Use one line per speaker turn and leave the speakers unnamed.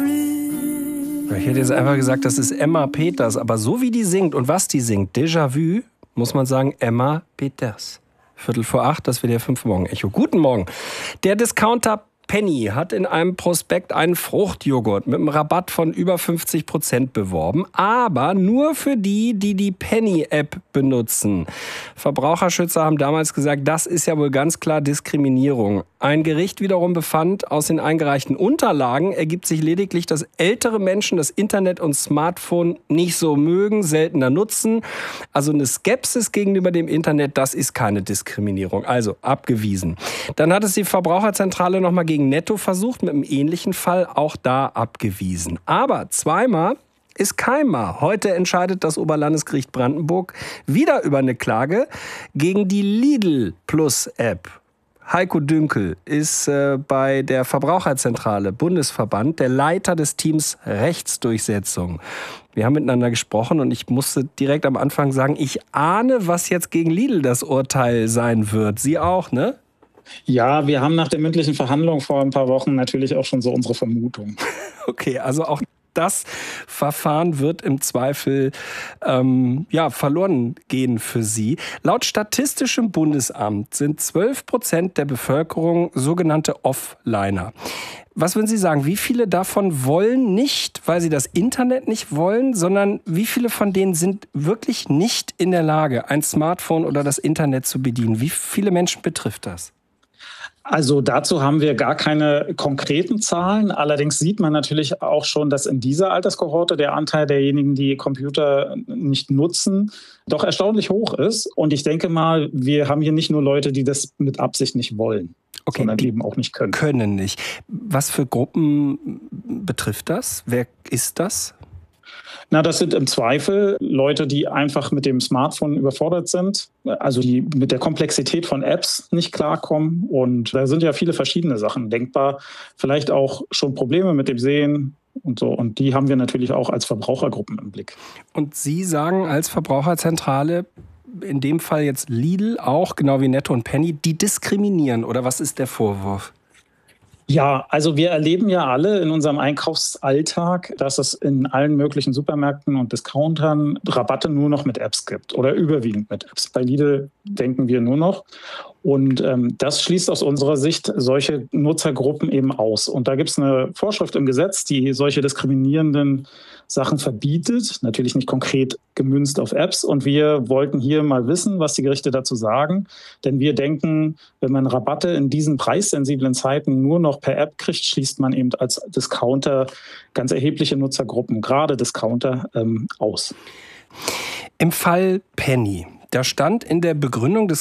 Ich hätte jetzt einfach gesagt, das ist Emma Peters, aber so wie die singt und was die singt, Déjà-vu, muss man sagen, Emma Peters. 7:45, das WDR 5 Morgen-Echo. Guten Morgen. Der Discounter Penny hat in einem Prospekt einen Fruchtjoghurt mit einem Rabatt von über 50% beworben, aber nur für die, die die Penny-App benutzen. Verbraucherschützer haben damals gesagt, das ist ja wohl ganz klar Diskriminierung. Ein Gericht wiederum befand, aus den eingereichten Unterlagen ergibt sich lediglich, dass ältere Menschen das Internet und Smartphone nicht so mögen, seltener nutzen. Also eine Skepsis gegenüber dem Internet, das ist keine Diskriminierung. Also abgewiesen. Dann hat es die Verbraucherzentrale nochmal gegen Netto versucht, mit einem ähnlichen Fall, auch da abgewiesen. Aber zweimal ist keinmal. Heute entscheidet das Oberlandesgericht Brandenburg wieder über eine Klage gegen die Lidl Plus App. Heiko Dünkel ist bei der Verbraucherzentrale Bundesverband der Leiter des Teams Rechtsdurchsetzung. Wir haben miteinander gesprochen und ich musste direkt am Anfang sagen, ich ahne, was jetzt gegen Lidl das Urteil sein wird. Sie auch, ne?
Ja, wir haben nach der mündlichen Verhandlung vor ein paar Wochen natürlich auch schon so unsere Vermutung.
Okay, also auch das Verfahren wird im Zweifel verloren gehen für Sie. Laut Statistischem Bundesamt sind 12% der Bevölkerung sogenannte Offliner. Was würden Sie sagen, wie viele davon wollen nicht, weil sie das Internet nicht wollen, sondern wie viele von denen sind wirklich nicht in der Lage, ein Smartphone oder das Internet zu bedienen? Wie viele Menschen betrifft das?
Also dazu haben wir gar keine konkreten Zahlen. Allerdings sieht man natürlich auch schon, dass in dieser Alterskohorte der Anteil derjenigen, die Computer nicht nutzen, doch erstaunlich hoch ist. Und ich denke mal, wir haben hier nicht nur Leute, die das mit Absicht nicht wollen, sondern eben auch nicht können.
Können nicht. Was für Gruppen betrifft das? Wer ist das?
Na, das sind im Zweifel Leute, die einfach mit dem Smartphone überfordert sind, also die mit der Komplexität von Apps nicht klarkommen. Und da sind ja viele verschiedene Sachen denkbar. Vielleicht auch schon Probleme mit dem Sehen und so. Und die haben wir natürlich auch als Verbrauchergruppen im Blick.
Und Sie sagen als Verbraucherzentrale, in dem Fall jetzt Lidl auch, genau wie Netto und Penny, die diskriminieren. Oder was ist der Vorwurf?
Ja, also wir erleben ja alle in unserem Einkaufsalltag, dass es in allen möglichen Supermärkten und Discountern Rabatte nur noch mit Apps gibt oder überwiegend mit Apps. Bei Lidl denken wir nur noch. Und das schließt aus unserer Sicht solche Nutzergruppen eben aus. Und da gibt es eine Vorschrift im Gesetz, die solche diskriminierenden Sachen verbietet, natürlich nicht konkret gemünzt auf Apps. Und wir wollten hier mal wissen, was die Gerichte dazu sagen. Denn wir denken, wenn man Rabatte in diesen preissensiblen Zeiten nur noch per App kriegt, schließt man eben als Discounter ganz erhebliche Nutzergruppen, gerade Discounter, aus.
Im Fall Penny, da stand in der Begründung des